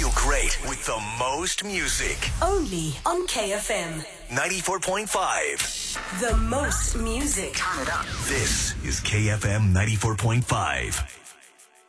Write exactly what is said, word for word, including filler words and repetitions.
feel great with the most music. Only on K F M. ninety-four point five. The most music. This is K F M ninety-four point five.